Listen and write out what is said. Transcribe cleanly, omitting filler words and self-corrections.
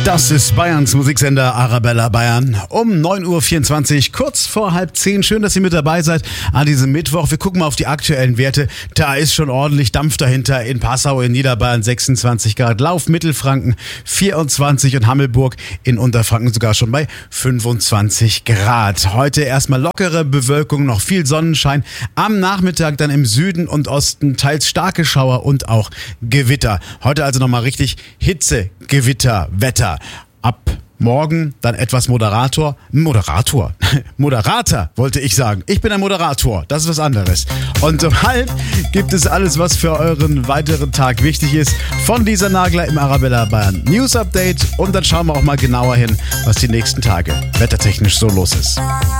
Das ist Bayerns Musiksender Arabella Bayern um 9.24 Uhr, kurz vor 9:30. Schön, dass ihr mit dabei seid an diesem Mittwoch. Wir gucken mal auf die aktuellen Werte. Da ist schon ordentlich Dampf dahinter. In Passau, in Niederbayern 26 Grad, Lauf, Mittelfranken 24 und Hammelburg in Unterfranken sogar schon bei 25 Grad. Heute erstmal lockere Bewölkung, noch viel Sonnenschein. Am Nachmittag dann im Süden und Osten teils starke Schauer und auch Gewitter. Heute also nochmal richtig Hitze, Gewitter, Wetter. Ab morgen dann etwas Moderator wollte ich sagen. Ich bin ein Moderator, das ist was anderes. Und um 12:30 gibt es alles, was für euren weiteren Tag wichtig ist. Von Lisa Nagler im Arabella Bayern News Update. Und dann schauen wir auch mal genauer hin, was die nächsten Tage wettertechnisch so los ist.